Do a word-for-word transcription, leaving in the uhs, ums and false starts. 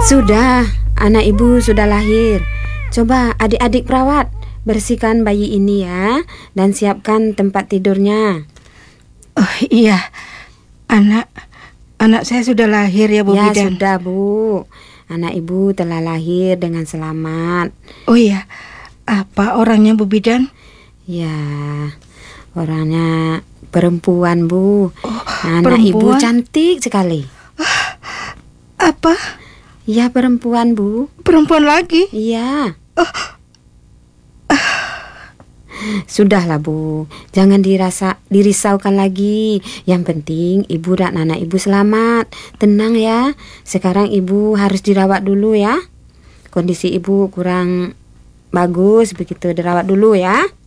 Sudah, anak ibu sudah lahir. Coba adik-adik perawat, bersihkan bayi ini ya, dan siapkan tempat tidurnya. Oh iya, anak anak saya sudah lahir ya Bu Ya Bidan. sudah Bu, anak ibu telah lahir dengan selamat. Oh iya, apa orangnya Bu Bidan? Ya, orangnya perempuan Bu. Oh, Anak ibu perempuan? cantik sekali. Apa? Ya perempuan Bu. Perempuan lagi? Iya. Sudahlah Bu, jangan dirasa dirisaukan lagi. Yang penting ibu dan anak ibu selamat. Tenang ya. Sekarang ibu harus dirawat dulu ya. Kondisi ibu kurang bagus, begitu dirawat dulu ya.